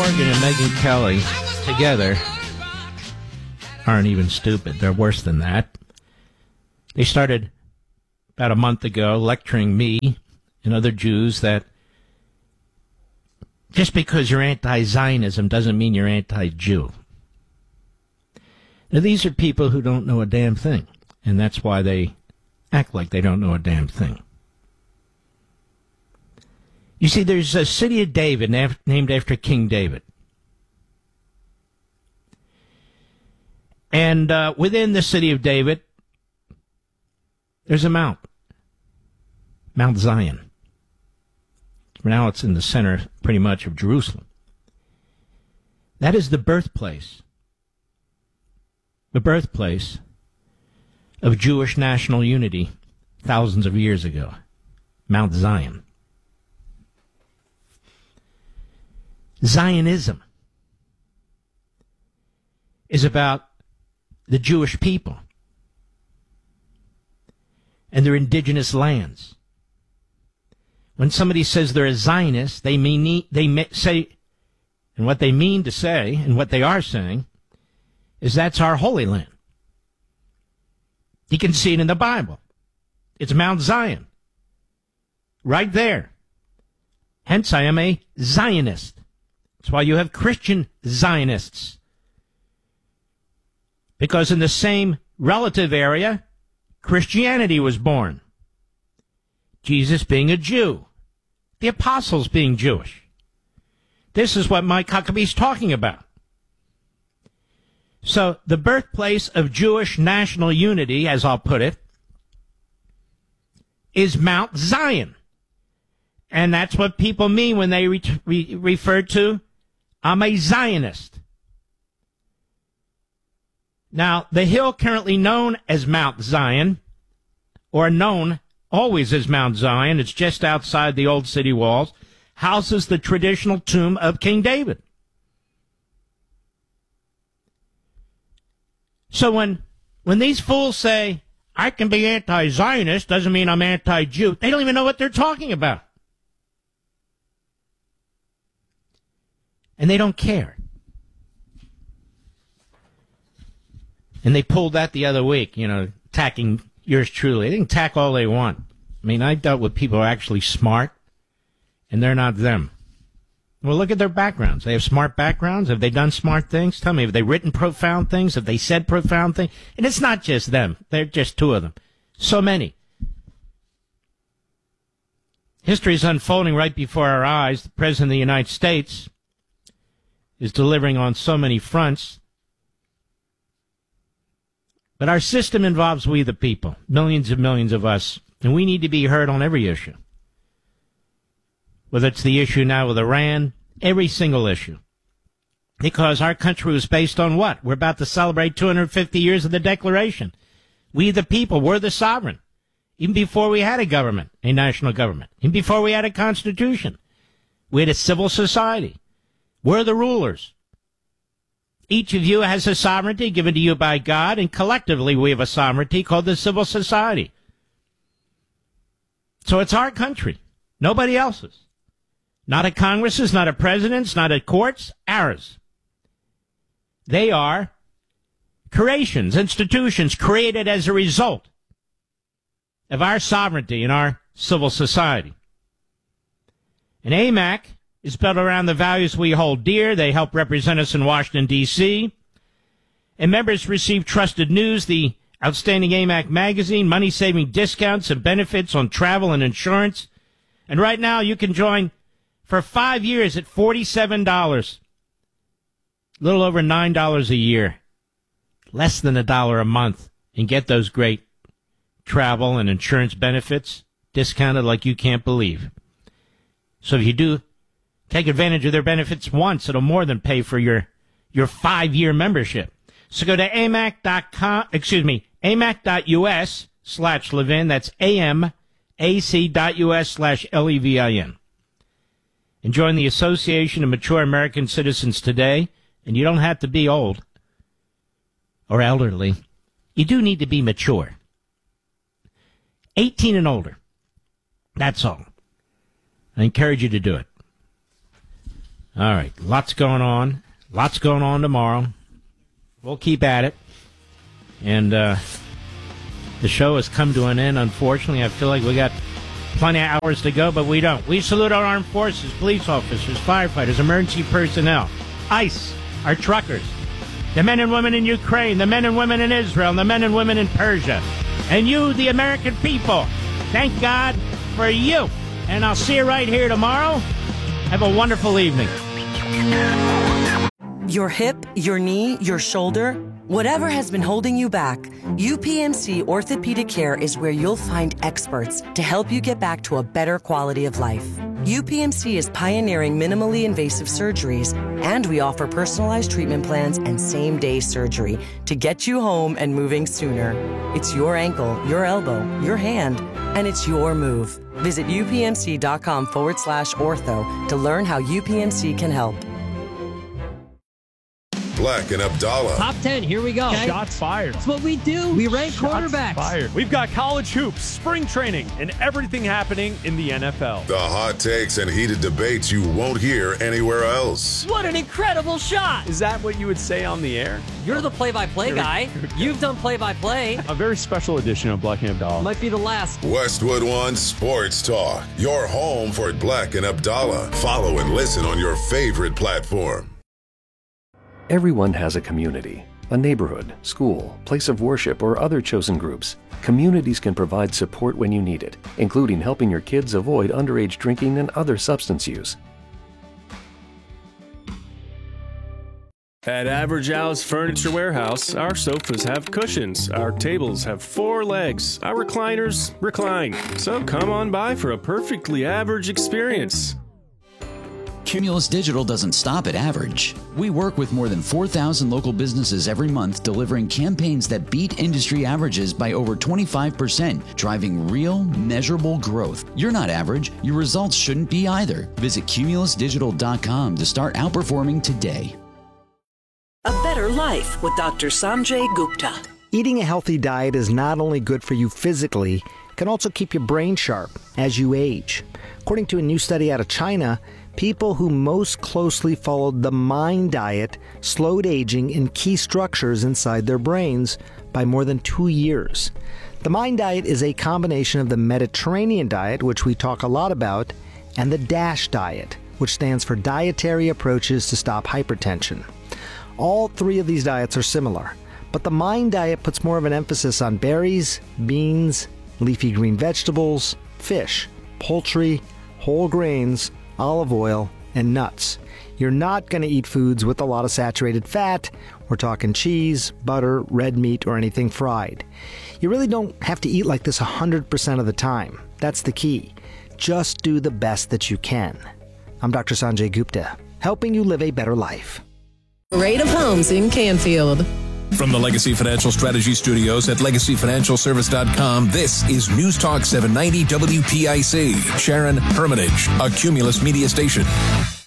Morgan and Megyn Kelly together aren't even stupid. They're worse than that. They started about a month ago lecturing me and other Jews that just because you're anti-Zionism doesn't mean you're anti-Jew. Now, these are people who don't know a damn thing, and that's why they act like they don't know a damn thing. You see, there's a city of David named after King David. And within the city of David, there's a mount, Mount Zion. Now it's in the center, pretty much, of Jerusalem. That is the birthplace of Jewish national unity thousands of years ago, Mount Zion. Zionism is about the Jewish people and their indigenous lands. When somebody says they're a Zionist, they say, and what they mean to say, and what they are saying, is that's our Holy Land. You can see it in the Bible. It's Mount Zion. Right there. Hence, I am a Zionist. That's why you have Christian Zionists. Because in the same relative area, Christianity was born. Jesus being a Jew. The apostles being Jewish. This is what Mike Huckabee's talking about. So, the birthplace of Jewish national unity, as I'll put it, is Mount Zion. And that's what people mean when they refer to, I'm a Zionist. Now, the hill currently known as Mount Zion, or known always as Mount Zion, it's just outside the old city walls, houses the traditional tomb of King David. So when these fools say, I can be anti-Zionist, doesn't mean I'm anti-Jew, they don't even know what they're talking about. And they don't care. And they pulled that the other week, attacking yours truly. They can attack all they want. I mean, I dealt with people who are actually smart, and they're not them. Well, look at their backgrounds. They have smart backgrounds. Have they done smart things? Tell me, have they written profound things? Have they said profound things? And it's not just them. They're just two of them. So many. History is unfolding right before our eyes. The President of the United States is delivering on so many fronts. But our system involves we the people, millions and millions of us, and we need to be heard on every issue. Whether it's the issue now with Iran, every single issue. Because our country was based on what? We're about to celebrate 250 years of the Declaration. We the people, we're the sovereign. Even before we had a government, a national government. Even before we had a constitution. We had a civil society. We're the rulers. Each of you has a sovereignty given to you by God, and collectively we have a sovereignty called the civil society. So it's our country, nobody else's. Not a Congress's, not a president's, not a court's, ours. They are creations, institutions created as a result of our sovereignty and our civil society. And AMAC is built around the values we hold dear. They help represent us in Washington, D.C. And members receive trusted news, the outstanding AMAC magazine, money-saving discounts and benefits on travel and insurance. And right now you can join for 5 years at $47. A little over $9 a year. Less than $1 a month. And get those great travel and insurance benefits discounted like you can't believe. So if you do take advantage of their benefits once, it'll more than pay for your 5-year membership. So go to amac.us/Levin. That's amac.us/LEVIN. And join the Association of Mature American Citizens today. And you don't have to be old or elderly. You do need to be mature. 18 and older. That's all. I encourage you to do it. All right. Lots going on. Lots going on tomorrow. We'll keep at it. And the show has come to an end, unfortunately. I feel like we got plenty of hours to go, but we don't. We salute our armed forces, police officers, firefighters, emergency personnel, ICE, our truckers, the men and women in Ukraine, the men and women in Israel, and the men and women in Persia. And you, the American people, thank God for you. And I'll see you right here tomorrow. Have a wonderful evening. Your hip, your knee, your shoulder, whatever has been holding you back, UPMC Orthopedic Care is where you'll find experts to help you get back to a better quality of life. UPMC is pioneering minimally invasive surgeries, and we offer personalized treatment plans and same-day surgery to get you home and moving sooner. It's your ankle, your elbow, your hand, and it's your move. Visit upmc.com/ortho to learn how UPMC can help. Black and Abdallah. Top 10, here we go. Okay. Shots fired. That's what we do. We rank quarterbacks. Fired. We've got college hoops, spring training, and everything happening in the NFL. The hot takes and heated debates you won't hear anywhere else. What an incredible shot. Is that what you would say on the air? You're the play-by-play guy. You've done play-by-play. A very special edition of Black and Abdallah. Might be the last. Westwood One Sports Talk. Your home for Black and Abdallah. Follow and listen on your favorite platform. Everyone has a community, a neighborhood, school, place of worship, or other chosen groups. Communities can provide support when you need it, including helping your kids avoid underage drinking and other substance use. At Average Al's Furniture Warehouse, our sofas have cushions, our tables have 4 legs, our recliners recline. So come on by for a perfectly average experience. Cumulus Digital doesn't stop at average. We work with more than 4,000 local businesses every month, delivering campaigns that beat industry averages by over 25%, driving real, measurable growth. You're not average. Your results shouldn't be either. Visit cumulusdigital.com to start outperforming today. A better life with Dr. Sanjay Gupta. Eating a healthy diet is not only good for you physically, it can also keep your brain sharp as you age. According to a new study out of China, people who most closely followed the MIND diet slowed aging in key structures inside their brains by more than 2 years. The MIND diet is a combination of the Mediterranean diet, which we talk a lot about, and the DASH diet, which stands for Dietary Approaches to Stop Hypertension. All 3 of these diets are similar, but the MIND diet puts more of an emphasis on berries, beans, leafy green vegetables, fish, poultry, whole grains, olive oil, and nuts. You're not going to eat foods with a lot of saturated fat. We're talking cheese, butter, red meat, or anything fried. You really don't have to eat like this 100% of the time. That's the key. Just do the best that you can. I'm Dr. Sanjay Gupta, helping you live a better life. Parade of Homes in Canfield. From the Legacy Financial Strategy Studios at LegacyFinancialService.com, this is News Talk 790 WPIC. Sharon Hermitage, a Cumulus Media Station.